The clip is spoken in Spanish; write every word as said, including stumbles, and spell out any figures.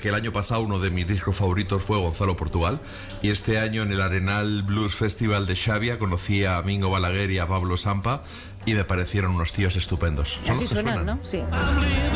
que el año pasado uno de mis discos favoritos fue Gonzalo Portugal, y este año en el Arenal Blues Festival de Xavia conocí a Mingo Balaguer y a Pablo Sampa y me parecieron unos tíos estupendos. Así suenan, ¿no? Sí.